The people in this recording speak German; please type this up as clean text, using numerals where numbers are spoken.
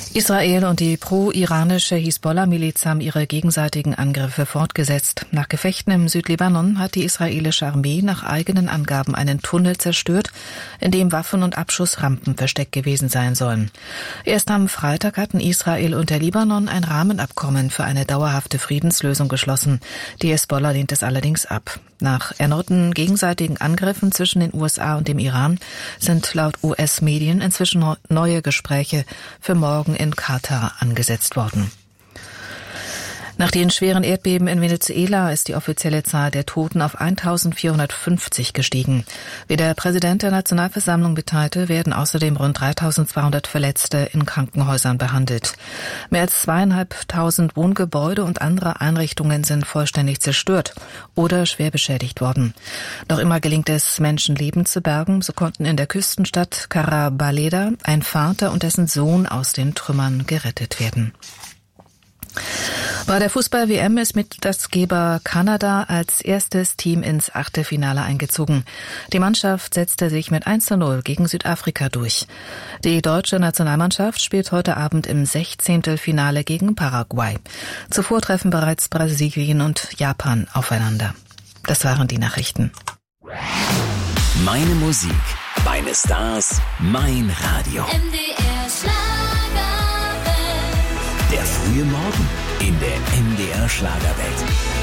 Israel und die pro-iranische Hisbollah-Miliz haben ihre gegenseitigen Angriffe fortgesetzt. Nach Gefechten im Südlibanon hat die israelische Armee nach eigenen Angaben einen Tunnel zerstört, in dem Waffen- und Abschussrampen versteckt gewesen sein sollen. Erst am Freitag hatten Israel und der Libanon ein Rahmenabkommen für eine dauerhafte Friedenslösung geschlossen. Die Hisbollah lehnt es allerdings ab. Nach erneuten gegenseitigen Angriffen zwischen den USA und dem Iran sind laut US-Medien inzwischen neue Gespräche für morgen in Katar angesetzt worden. Nach den schweren Erdbeben in Venezuela ist die offizielle Zahl der Toten auf 1450 gestiegen. Wie der Präsident der Nationalversammlung mitteilte, werden außerdem rund 3200 Verletzte in Krankenhäusern behandelt. Mehr als 2500 Wohngebäude und andere Einrichtungen sind vollständig zerstört oder schwer beschädigt worden. Noch immer gelingt es, Menschenleben zu bergen. So konnten in der Küstenstadt Carabaleda ein Vater und dessen Sohn aus den Trümmern gerettet werden. Bei der Fußball-WM ist Mitgastgeber Kanada als erstes Team ins Achtelfinale eingezogen. Die Mannschaft setzte sich mit 1:0 gegen Südafrika durch. Die deutsche Nationalmannschaft spielt heute Abend im 16. Finale gegen Paraguay. Zuvor treffen bereits Brasilien und Japan aufeinander. Das waren die Nachrichten. Meine Musik, meine Stars, mein Radio. MDR Schlagerwelt. Der frühe Morgen in der MDR Schlagerwelt.